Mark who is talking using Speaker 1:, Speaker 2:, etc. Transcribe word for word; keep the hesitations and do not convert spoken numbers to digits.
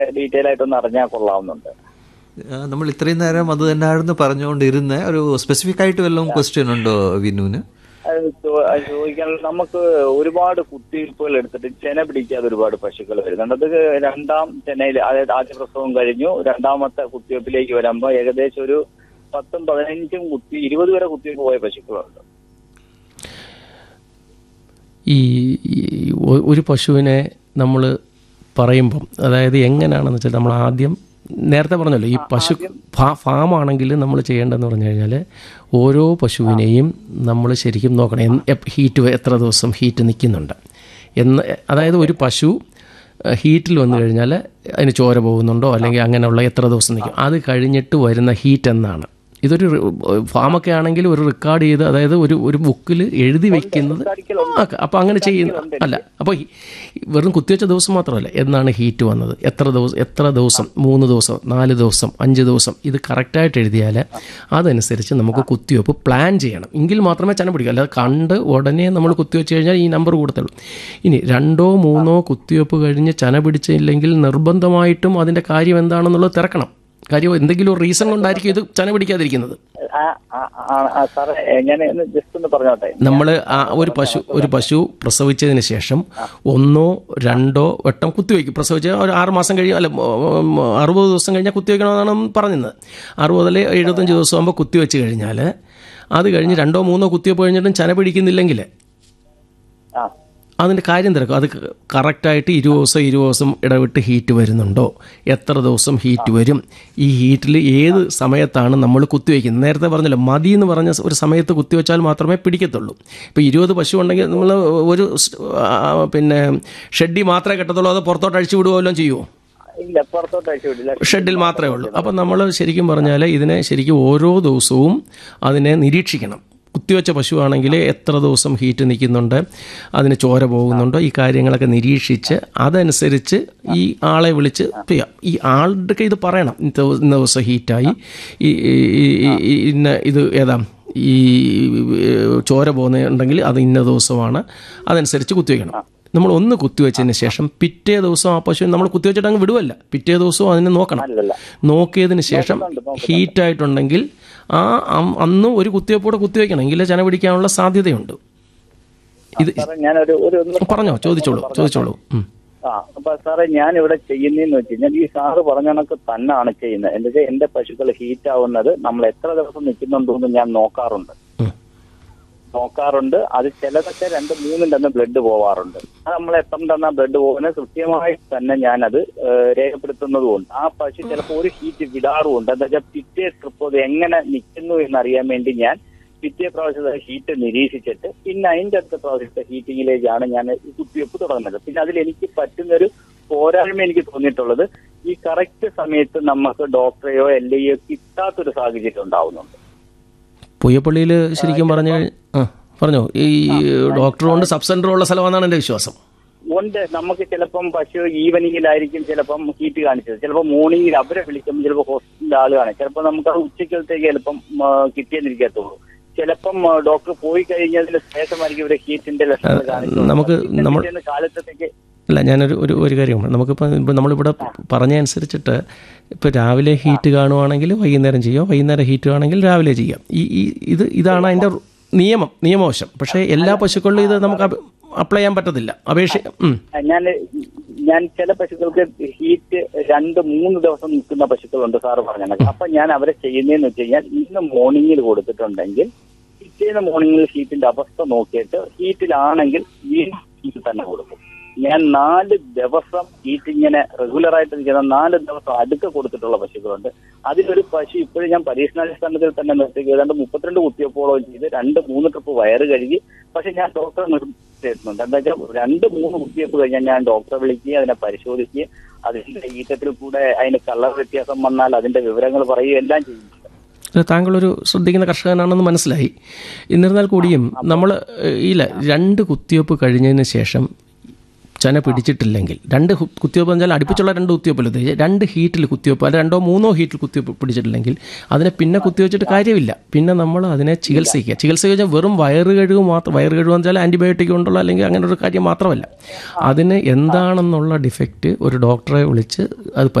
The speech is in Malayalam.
Speaker 1: ഡീറ്റെയിൽ ആയിട്ടൊന്ന് അറിഞ്ഞാൽ കൊള്ളാവുന്നുണ്ട്.
Speaker 2: നമ്മൾ ഇത്രയും നേരം അത് തന്നെയായിരുന്നു പറഞ്ഞുകൊണ്ടിരുന്ന ഒരു സ്പെസിഫിക് ആയിട്ട് വല്ലതും ക്വസ്റ്റ്യൻ ഉണ്ടോ വിനുവിന്?
Speaker 1: ചോദിക്കാനുള്ള, നമുക്ക് ഒരുപാട് കുത്തിവയ്പ്പുകൾ എടുത്തിട്ട് ചെന പിടിക്കാതെ ഒരുപാട് പശുക്കൾ വരുന്നുണ്ട്. അത് രണ്ടാം ചെനയിൽ, അതായത് ആദ്യ പ്രസവം കഴിഞ്ഞു രണ്ടാമത്തെ കുത്തിവയ്പ്പിലേക്ക് വരുമ്പോൾ ഏകദേശം ഒരു പത്തും പതിനഞ്ചും കുത്തി ഇരുപത് വരെ കുത്തിവയ്പ്പ് പോയ പശുക്കളുണ്ട്.
Speaker 3: ഈ ഒരു പശുവിനെ നമ്മൾ പറയുമ്പം, അതായത് എങ്ങനെയാണെന്ന് വെച്ചാൽ, നമ്മൾ ആദ്യം നേരത്തെ പറഞ്ഞല്ലോ, ഈ പശു ഫാം ആണെങ്കിൽ നമ്മൾ ചെയ്യേണ്ടതെന്ന് പറഞ്ഞു കഴിഞ്ഞാൽ ഓരോ പശുവിനെയും നമ്മൾ ശരിക്കും നോക്കണം, ഹീറ്റ് എത്ര ദിവസം ഹീറ്റ് നിൽക്കുന്നുണ്ട് എന്ന്. അതായത് ഒരു പശു ഹീറ്റിൽ വന്നു കഴിഞ്ഞാൽ അതിന് ചോര പോകുന്നുണ്ടോ, അല്ലെങ്കിൽ അങ്ങനെയുള്ള എത്ര ദിവസം നിൽക്കും, അത് കഴിഞ്ഞിട്ട് വരുന്ന ഹീറ്റ് എന്നാണ്. ഇതൊരു ഫാമൊക്കെ ആണെങ്കിൽ ഒരു റെക്കോർഡ് ചെയ്ത്, അതായത് ഒരു ഒരു ബുക്കിൽ എഴുതി വെക്കുന്നത്. അപ്പോൾ അങ്ങനെ ചെയ്യുന്ന അല്ല, അപ്പോൾ വെറും കുത്തിവെച്ച ദിവസം മാത്രമല്ല, എന്നാണ് ഹീറ്റ് വന്നത്, എത്ര ദിവസം എത്ര ദിവസം മൂന്ന് ദിവസം നാല് ദിവസം അഞ്ച് ദിവസം, ഇത് കറക്റ്റായിട്ട് എഴുതിയാൽ അതനുസരിച്ച് നമുക്ക് കുത്തിവെപ്പ് പ്ലാൻ ചെയ്യണം. എങ്കിൽ മാത്രമേ ചന പിടിക്കൂ. അല്ലാതെ കണ്ട് ഉടനെ നമ്മൾ കുത്തിവെച്ച് കഴിഞ്ഞാൽ ഈ നമ്പർ കൂടത്തുള്ളൂ. ഇനി രണ്ടോ മൂന്നോ കുത്തിവെപ്പ് കഴിഞ്ഞ് ചന പിടിച്ചില്ലെങ്കിൽ നിർബന്ധമായിട്ടും അതിൻ്റെ കാര്യം എന്താണെന്നുള്ളത് തിരക്കണം. കാര്യം എന്തെങ്കിലും ഒരു റീസൺ കൊണ്ടായിരിക്കും ഇത് ചന പിടിക്കാതിരിക്കുന്നത്. നമ്മൾ ഒരു പശു ഒരു പശു പ്രസവിച്ചതിന് ശേഷം ഒന്നോ രണ്ടോ വട്ടം കുത്തിവയ്ക്കും. പ്രസവിച്ച ഒരു ആറ് മാസം കഴിയും, അല്ല അറുപത് ദിവസം കഴിഞ്ഞാൽ കുത്തിവയ്ക്കണമെന്നാണ് പറഞ്ഞത്. അറുപതിൽ എഴുപത്തഞ്ച് ദിവസം ആകുമ്പോൾ കുത്തിവെച്ച് കഴിഞ്ഞാൽ, അത് കഴിഞ്ഞ് രണ്ടോ മൂന്നോ കുത്തിവയ്പ്പ് കഴിഞ്ഞിട്ടും ചന പിടിക്കുന്നില്ലെങ്കിൽ അതിൻ്റെ കാര്യം തിരക്കും. അത് കറക്റ്റായിട്ട് ഇരുപത് ദിവസം ഇരുപത് ദിവസം ഇടവിട്ട് ഹീറ്റ് വരുന്നുണ്ടോ, എത്ര ദിവസം ഹീറ്റ് വരും, ഈ ഹീറ്റിൽ ഏത് സമയത്താണ് നമ്മൾ കുത്തിവയ്ക്കുന്നത്. നേരത്തെ പറഞ്ഞല്ലോ, മതി എന്ന് പറഞ്ഞ ഒരു സമയത്ത് കുത്തിവെച്ചാൽ മാത്രമേ പിടിക്കത്തുള്ളൂ. ഇപ്പോൾ ഇരുപത് പശു ഉണ്ടെങ്കിൽ നമ്മൾ ഒരു പിന്നെ ഷെഡിൽ മാത്രമേ കെട്ടത്തുള്ളൂ, അത് പുറത്തോട്ട് അഴിച്ചു വിടുകയോ ചെയ്യുമോ? ഷെഡിൽ മാത്രമേ ഉള്ളൂ. അപ്പം നമ്മൾ ശരിക്കും പറഞ്ഞാൽ ഇതിനെ ശരിക്കും ഓരോ ദിവസവും അതിനെ നിരീക്ഷിക്കണം. കുത്തിവെച്ച പശുവാണെങ്കിൽ എത്ര ദിവസം ഹീറ്റ് നിൽക്കുന്നുണ്ട്, അതിന് ചോര പോകുന്നുണ്ടോ, ഈ കാര്യങ്ങളൊക്കെ നിരീക്ഷിച്ച് അതനുസരിച്ച് ഈ ആളെ വിളിച്ച് ചെയ്യാം. ഈ ആളുടെ ഇത് പറയണം, ഇന്ന ദിവസം ഹീറ്റായി, ഈ ഇന്ന ഇത് ഏതാ ഈ ചോര പോകുന്നുണ്ടെങ്കിൽ അത് ഇന്ന ദിവസമാണ്, അതനുസരിച്ച് കുത്തിവെക്കണം. നമ്മൾ ഒന്ന് കുത്തിവെച്ചതിന് ശേഷം പിറ്റേ ദിവസം ആ പശു നമ്മൾ കുത്തിവെച്ചിട്ട് അങ്ങ് വിടുവല്ല, പിറ്റേ ദിവസവും അതിനെ നോക്കണം. നോക്കിയതിന് ശേഷം ഹീറ്റായിട്ടുണ്ടെങ്കിൽ ആ അന്ന് ഒരു കുത്തിവെപ്പോടെ കുത്തിവെക്കണം, എങ്കിലേ ചന പിടിക്കാനുള്ള സാധ്യതയുണ്ട്. ഇത് പറഞ്ഞോ, ചോദിച്ചോളൂ ചോദിച്ചോളൂ
Speaker 1: ആ അപ്പൊ സാറേ, ഞാൻ ഇവിടെ ചെയ്യുന്നതെന്ന് വെച്ച് കഴിഞ്ഞാൽ ഈ സാറ് പറഞ്ഞ കണക്ക് തന്നെയാണ് ചെയ്യുന്നത്. എന്താ വെച്ചാൽ എന്റെ പശുക്കൾ ഹീറ്റ് ആവുന്നത് നമ്മൾ എത്ര ദിവസം നിൽക്കുന്നുണ്ടോ എന്ന് ഞാൻ നോക്കാറുണ്ട് നോക്കാറുണ്ട് അത് ചിലതൊക്കെ രണ്ട് മൂന്നും തന്നെ ബ്ലഡ് പോവാറുണ്ട്. അത് നമ്മൾ എത്ര തന്ന ബ്ലഡ് പോകുന്നത് കൃത്യമായി തന്നെ ഞാനത് രേഖപ്പെടുത്തുന്നതുകൊണ്ട് ആ പശു ചിലപ്പോൾ ഒരു ഹീറ്റ് വിടാറുമുണ്ട്. എന്താ വെച്ചാൽ പിറ്റേ ട്രിപ്പ് അത് എങ്ങനെ നിൽക്കുന്നു എന്നറിയാൻ വേണ്ടി ഞാൻ പിറ്റേ പ്രാവശ്യത്തെ ഹീറ്റ് നിരീക്ഷിച്ചിട്ട് പിന്നെ അതിൻ്റെ അടുത്ത പ്രാവശ്യത്തെ ഹീറ്റിങ്ങിലേക്കാണ് ഞാൻ കുത്തിവെപ്പ് തുടങ്ങുന്നത്. പിന്നെ അതിൽ എനിക്ക് പറ്റുന്നൊരു പോരായ്മ എനിക്ക് തോന്നിയിട്ടുള്ളത്, ഈ കറക്റ്റ് സമയത്ത് നമുക്ക് ഡോക്ടറെയോ എൽ ഐയോ കിട്ടാത്തൊരു സാഹചര്യം ഉണ്ടാവുന്നുണ്ട്.
Speaker 3: പുയ്യപ്പള്ളിയിൽ ശരിക്കും പറഞ്ഞു ആ പറഞ്ഞോ, ഈ ഡോക്ടർ കൊണ്ട് സബ് സെന്റർ ഉള്ള സ്ഥലമാണെന്നാണ് എൻ്റെ വിശ്വാസം.
Speaker 1: ഉണ്ട്. നമുക്ക് ചിലപ്പം പശു ഈവനിങ്ങിലായിരിക്കും ചിലപ്പം ഹീറ്റ് കാണിച്ചത്, ചിലപ്പോൾ മോർണിംഗിൽ അവരെ വിളിക്കുമ്പോൾ ചിലപ്പോൾ ഹോസ്പിറ്റലിൽ ആൾ കാണും, ചിലപ്പോൾ നമുക്ക് അത് ഉച്ചക്കലത്തേക്ക് ചിലപ്പം കിട്ടിയെന്നിരിക്കത്തുള്ളൂ. ചിലപ്പം ഡോക്ടർ പോയി കഴിഞ്ഞതിന് ശേഷമായിരിക്കും ഇവരെ ഹീറ്റിന്റെ ലക്ഷണങ്ങൾ കാണിച്ചത്.
Speaker 3: നമുക്ക്
Speaker 1: കാലത്തേക്ക്
Speaker 3: അല്ല, ഞാനൊരു ഒരു ഒരു കാര്യം നമുക്കിപ്പോൾ ഇപ്പോൾ നമ്മളിവിടെ പറഞ്ഞ അനുസരിച്ചിട്ട് ഇപ്പോൾ രാവിലെ ഹീറ്റ് കാണുവാണെങ്കിൽ വൈകുന്നേരം ചെയ്യാം, വൈകുന്നേരം ഹീറ്റ് കാണുമെങ്കിൽ രാവിലെ ചെയ്യാം. ഈ ഈ ഇത് ഇതാണ് അതിൻ്റെ നിയമം നിയമവശം. പക്ഷേ എല്ലാ പശുക്കളിലും ഇത് നമുക്ക് അപ്ലൈ ചെയ്യാൻ പറ്റത്തില്ല. അപേക്ഷ
Speaker 1: ഞാൻ ഞാൻ ചില പശുക്കൾക്ക് ഹീറ്റ് രണ്ട് മൂന്ന് ദിവസം നിൽക്കുന്ന പശുക്കളുണ്ട് സാറ് പറഞ്ഞത്. അപ്പൊ ഞാൻ അവരെ ചെയ്യുന്നതെന്ന് വെച്ച് കഴിഞ്ഞാൽ ഇന്ന് മോർണിംഗിൽ കൊടുത്തിട്ടുണ്ടെങ്കിൽ പിറ്റേന്ന് മോർണിംഗിൽ ഹീറ്റിന്റെ അവസ്ഥ നോക്കിയിട്ട് ഹീറ്റിലാണെങ്കിൽ വീണ്ടും ഹീറ്റ് തന്നെ കൊടുക്കും. ഞാൻ നാല് ദിവസം ഹീറ്റ് ഇങ്ങനെ റെഗുലർ ആയിട്ട് നിൽക്കുന്ന നാല് ദിവസം അടുക്ക കൊടുത്തിട്ടുള്ള പശുക്കളുണ്ട്. അതിലൊരു പശു ഇപ്പോഴും ഞാൻ പരീക്ഷണാടിസ്ഥാനത്തിൽ തന്നെ നിർത്തി ഏതാണ്ട് മുപ്പത്തിരണ്ട് കുത്തിവെപ്പോളം ചെയ്ത് രണ്ട് മൂന്ന് ട്രിപ്പ് വയറ് കഴുകി. പക്ഷെ ഞാൻ ഡോക്ടറെ നിർത്തിയിട്ടുണ്ട്. എന്താ വെച്ചാൽ രണ്ട് മൂന്ന് കുത്തിവെപ്പ് കഴിഞ്ഞാൽ ഞാൻ ഡോക്ടറെ വിളിക്കുകയും അതിനെ പരിശോധിക്കുകയും അതിന്റെ ഈറ്റത്തിൽ കൂടെ അതിന് കളർ വ്യത്യാസം വന്നാൽ അതിന്റെ വിവരങ്ങൾ പറയുകയും എല്ലാം ചെയ്യുന്നുണ്ട്.
Speaker 3: താങ്കളൊരു ശ്രദ്ധിക്കുന്ന കർഷകനാണെന്ന് മനസ്സിലായി. എന്നിരുന്നാൽ കൂടിയും നമ്മൾ ഇല്ല രണ്ട് കുത്തിവെപ്പ് കഴിഞ്ഞതിന് ശേഷം ചന പിടിച്ചിട്ടില്ലെങ്കിൽ, രണ്ട് ഹു- കുത്തിവെപ്പ് എന്ന് വെച്ചാൽ അടുപ്പിച്ചുള്ള രണ്ട് കുത്തിവെപ്പല്ല ഉദ്ദേശിച്ചത്, രണ്ട് ഹീറ്റിൽ കുത്തിവെപ്പ്, അല്ല രണ്ടോ മൂന്നോ ഹീറ്റിൽ കുത്തിവെപ്പ് പിടിച്ചിട്ടില്ലെങ്കിൽ അതിനെ പിന്നെ കുത്തിവെച്ചിട്ട് കാര്യമില്ല. പിന്നെ നമ്മൾ അതിനെ ചികിത്സിക്കുക. ചികിത്സ കഴിഞ്ഞാൽ വെറും വയറ് കഴിവ് മാത്രം, വയറ് കഴിവ് എന്ന് വെച്ചാൽ ആൻറ്റിബയോട്ടിക് കൊണ്ടുള്ള അല്ലെങ്കിൽ അങ്ങനെ ഒരു കാര്യം മാത്രമല്ല. അതിന് എന്താണെന്നുള്ള ഡിഫക്റ്റ് ഒരു ഡോക്ടറെ വിളിച്ച് അത്